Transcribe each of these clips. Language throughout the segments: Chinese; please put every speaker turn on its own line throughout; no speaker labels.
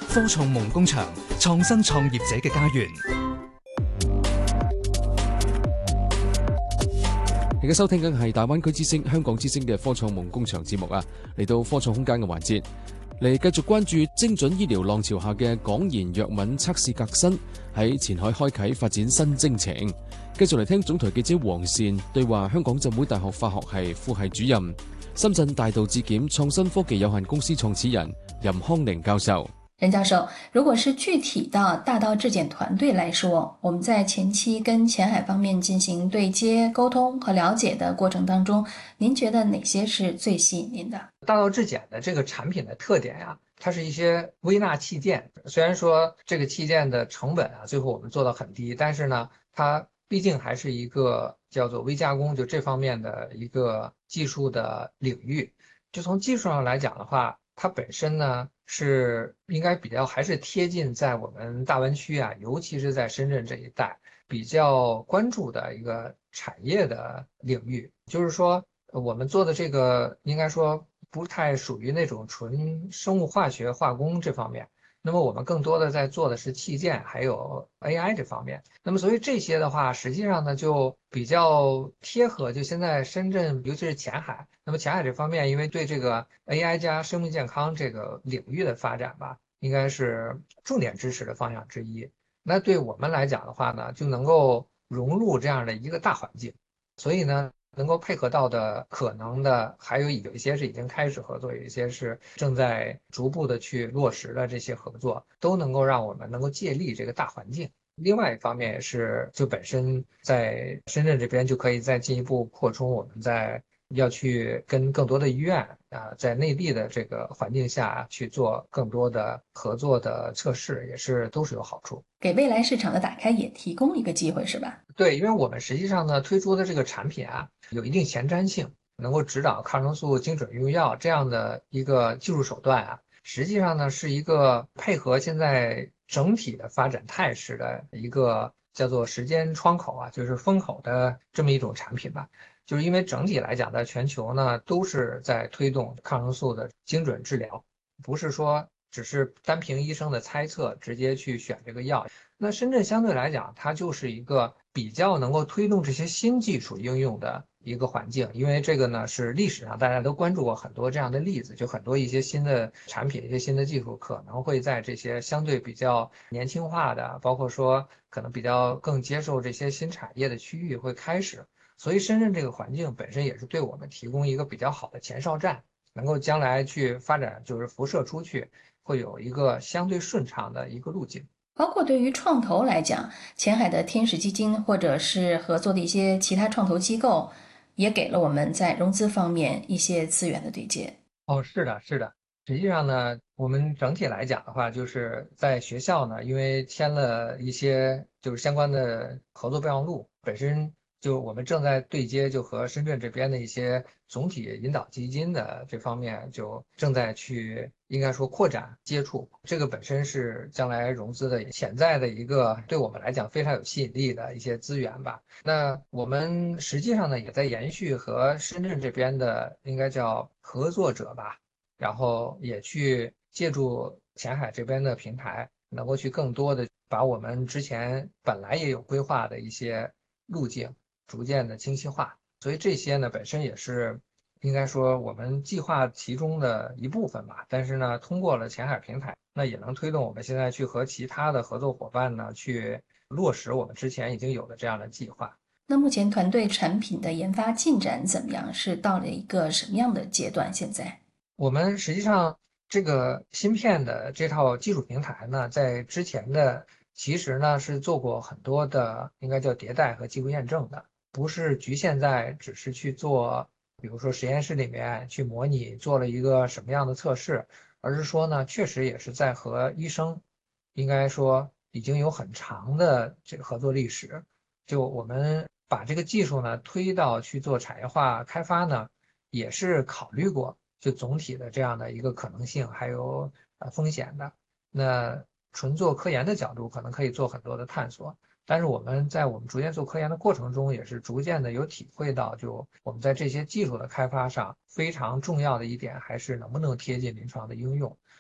科創夢工場，創新創業者嘅家園。
而家收聽緊係大灣區之聲、香港之聲嘅科創夢工場節目啊，嚟到科創空間嘅環節，嚟繼續關注精準醫療浪潮下嘅港研藥品測試革新喺前海開啟發展新征程。繼續嚟聽總台記者黃善對話香港浸會大學化學系副系主任、深圳大道智檢創新科技有限公司創始人任康寧教授。
任教授，如果是具體到大道质检团队来说，我们在前期跟前海方面进行对接、沟通和了解的过程当中，您觉得哪些是最吸引您的？
大道质检的这个产品的特点呀，它是一些微纳器件，虽然说这个器件的成本啊，最后我们做到很低，但是呢，它毕竟还是一个叫做微加工，就这方面的一个技术的领域。就从技术上来讲的话，它本身呢是应该比较还是贴近在我们大湾区啊，尤其是在深圳这一带比较关注的一个产业的领域。就是说我们做的这个应该说不太属于那种纯生物化学化工这方面，那么我们更多的在做的是器件还有 AI 这方面。那么所以这些的话实际上呢就比较贴合就现在深圳尤其是前海，那么前海这方面因为对这个 AI 加生命健康这个领域的发展吧，应该是重点支持的方向之一。那对我们来讲的话呢，就能够融入这样的一个大环境，所以呢能够配合到的可能的还有一些是已经开始合作，有一些是正在逐步的去落实的，这些合作都能够让我们能够借力这个大环境。另外一方面也是就本身在深圳这边就可以再进一步扩充，我们在要去跟更多的医院啊，在内地的这个环境下去做更多的合作的测试，也是都是有好处，
给未来市场的打开也提供一个机会，是吧？
对，因为我们实际上呢推出的这个产品啊有一定前瞻性，能够指导抗生素精准用药这样的一个技术手段啊，实际上呢是一个配合现在整体的发展态势的一个叫做时间窗口啊，就是风口的这么一种产品吧。就是因为整体来讲，在全球呢都是在推动抗生素的精准治疗，不是说只是单凭医生的猜测直接去选这个药。那深圳相对来讲，它就是一个比较能够推动这些新技术应用的一个环境，因为这个呢是历史上大家都关注过很多这样的例子，就很多一些新的产品、一些新的技术可能会在这些相对比较年轻化的，包括说可能比较更接受这些新产业的区域会开始。所以深圳这个环境本身也是对我们提供一个比较好的前哨站，能够将来去发展，就是辐射出去，会有一个相对顺畅的一个路径。
包括对于创投来讲，前海的天使基金或者是合作的一些其他创投机构，也给了我们在融资方面一些资源的对接。
哦，是的，是的。实际上呢，我们整体来讲的话，就是在学校呢，因为签了一些就是相关的合作备忘录，本身就我们正在对接，就和深圳这边的一些总体引导基金的这方面，就正在去应该说扩展接触。这个本身是将来融资的潜在的一个对我们来讲非常有吸引力的一些资源吧。那我们实际上呢，也在延续和深圳这边的应该叫合作者吧，然后也去借助前海这边的平台，能够去更多的把我们之前本来也有规划的一些路径逐渐的清晰化。所以这些呢本身也是应该说我们计划其中的一部分吧。但是呢，通过了前海平台，那也能推动我们现在去和其他的合作伙伴呢去落实我们之前已经有的这样的计划。
那目前团队产品的研发进展怎么样？是到了一个什么样的阶段？现在
我们实际上这个芯片的这套技术平台呢，在之前的其实呢是做过很多的应该叫迭代和技术验证的，不是局限在只是去做比如说实验室里面去模拟做了一个什么样的测试，而是说呢确实也是在和医生应该说已经有很长的这个合作历史。就我们把这个技术呢推到去做产业化开发呢，也是考虑过就总体的这样的一个可能性还有风险的。那纯做科研的角度可能可以做很多的探索，但是我们在我们逐渐做科研的过程中，也是逐渐的有体会到，就我们在这些技术的开发上非常重要的一点，还是能不能贴近临床的应用。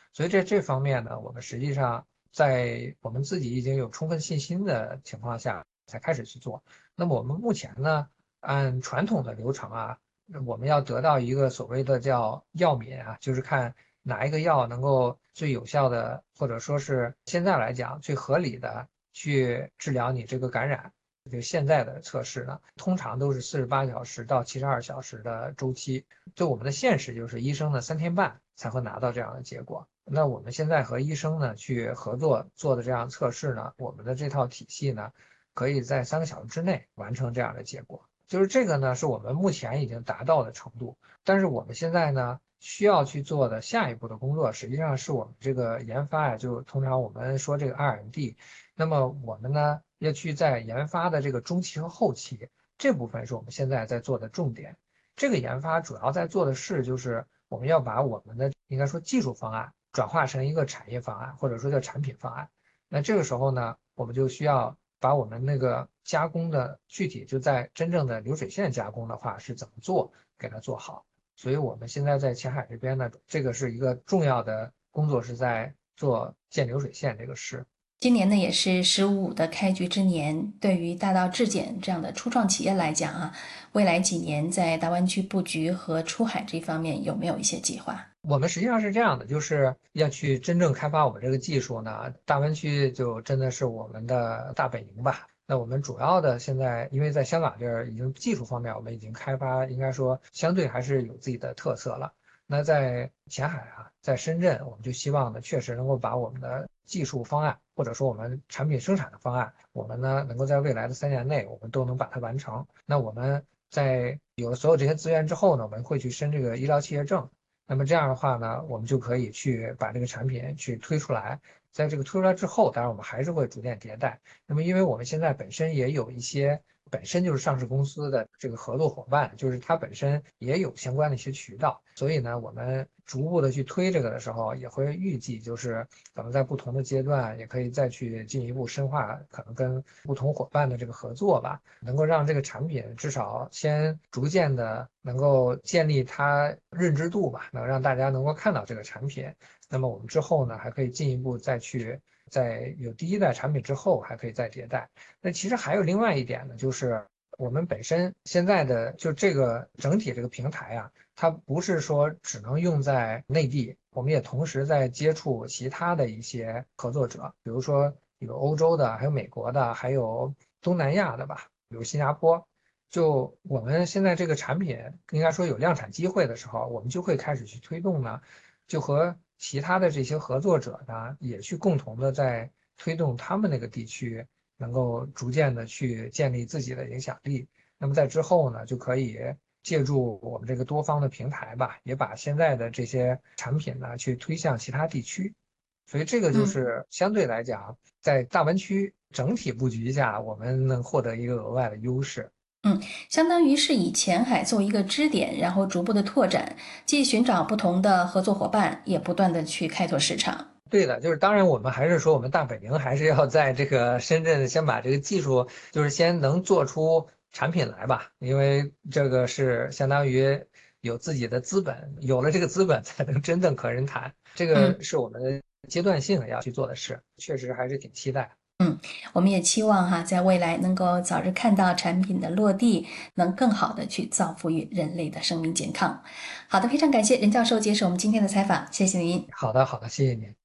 所以这方面呢，我们实际上在我们自己已经有充分信心的情况下才开始去做。那么我们目前呢，按传统的流程啊，我们要得到一个所谓的叫药敏啊，就是看哪一个药能够最有效的，或者说是现在来讲最合理的去治疗你这个感染。就现在的测试呢，通常都是48小时到72小时的周期。就我们的现实就是医生呢3天半才会拿到这样的结果。那我们现在和医生呢去合作做的这样测试呢，我们的这套体系呢，可以在3个小时之内完成这样的结果。就是这个呢，是我们目前已经达到的程度。但是我们现在呢，需要去做的下一步的工作，实际上是我们这个研发呀，就通常我们说这个 R&D。那么我们呢，要去在研发的这个中期和后期这部分是我们现在在做的重点。这个研发主要在做的是，就是我们要把我们的应该说技术方案转化成一个产业方案，或者说叫产品方案。那这个时候呢，我们就需要把我们那个加工的具体就在真正的流水线加工的话是怎么做，给它做好。所以我们现在在前海这边呢，这个是一个重要的工作，是在做建流水线这个事。
今年呢也是15的开局之年，对于大道质检这样的初创企业来讲啊，未来几年在大湾区布局和出海这方面有没有一些计划？
我们实际上是这样的，就是要去真正开发我们这个技术呢，大湾区就真的是我们的大本营吧。那我们主要的现在，因为在香港这儿已经技术方面我们已经开发，应该说相对还是有自己的特色了。那在前海啊，在深圳，我们就希望呢，确实能够把我们的技术方案，或者说我们产品生产的方案，我们呢能够在未来的3年内，我们都能把它完成。那我们在有了所有这些资源之后呢，我们会去申这个医疗企业证。那么这样的话呢，我们就可以去把这个产品去推出来。在这个推出来之后，当然我们还是会逐渐迭代。那么因为我们现在本身也有一些本身就是上市公司的这个合作伙伴，就是它本身也有相关的一些渠道，所以呢，我们逐步的去推这个的时候，也会预计就是可能在不同的阶段，也可以再去进一步深化，可能跟不同伙伴的这个合作吧，能够让这个产品至少先逐渐的能够建立它认知度吧，能让大家能够看到这个产品。那么我们之后呢，还可以进一步再去。在有第一代产品之后，还可以再迭代。那其实还有另外一点呢，就是我们本身现在的就这个整体这个平台啊，它不是说只能用在内地，我们也同时在接触其他的一些合作者，比如说有欧洲的，还有美国的，还有东南亚的吧，比如新加坡。就我们现在这个产品应该说有量产机会的时候，我们就会开始去推动呢，就和其他的这些合作者呢，也去共同的在推动他们那个地区能够逐渐的去建立自己的影响力。那么在之后呢，就可以借助我们这个多方的平台吧，也把现在的这些产品呢去推向其他地区。所以这个就是相对来讲，在大湾区整体布局下，我们能获得一个额外的优势。
相当于是以前海作为一个支点，然后逐步的拓展，既寻找不同的合作伙伴，也不断的去开拓市场。
对的，就是当然我们还是说我们大本营还是要在这个深圳先把这个技术，就是先能做出产品来吧，因为这个是相当于有自己的资本，有了这个资本才能真正和人谈，这个是我们的阶段性要去做的事，确实还是挺期待。
我们也期望在未来能够早日看到产品的落地，能更好的去造福于人类的生命健康。好的，非常感谢任教授接受我们今天的采访，谢谢您。
好的，謝謝您。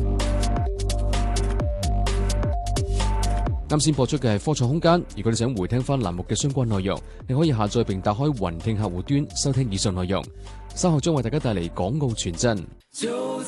啱先播出嘅係科創空間，如果你想回聽翻欄目嘅相關內容，你可以下載並打開雲聽客戶端收聽以上內容。稍後將為大家帶嚟港澳傳真。